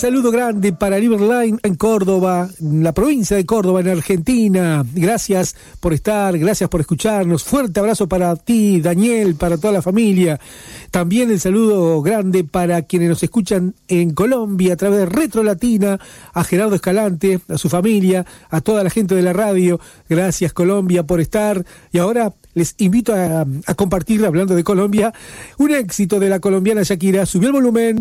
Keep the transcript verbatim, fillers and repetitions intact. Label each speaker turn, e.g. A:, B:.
A: saludo grande para Riverline en Córdoba, en la provincia de Córdoba, en Argentina. Gracias por estar, gracias por escucharnos. Fuerte abrazo para ti, Daniel, para toda la familia. También el saludo grande para quienes nos escuchan en Colombia a través de Retro Latina, a Gerardo Escalante, a su familia, a toda la gente de la radio. Gracias, Colombia, por estar. Y ahora les invito a, a compartir, hablando de Colombia, un éxito de la colombiana Shakira. Subió el volumen.